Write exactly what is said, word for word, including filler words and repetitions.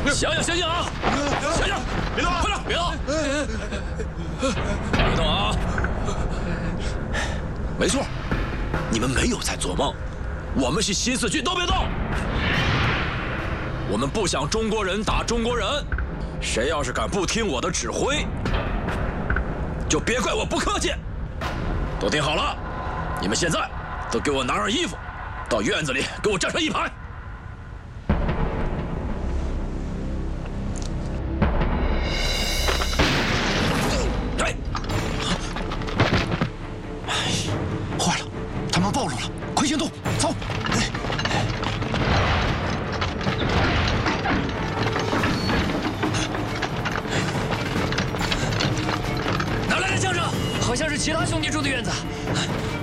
想想，想想啊！想想，别动，快点，别动！别动啊！没错，你们没有在做梦，我们是新四军，都别动！我们不想中国人打中国人，谁要是敢不听我的指挥，就别怪我不客气。都听好了，你们现在都给我拿上衣服，到院子里给我站成一排。哎，哎，坏了，他们暴露了，快行动，走！哎。哪来的枪声？好像是其他兄弟住的院子。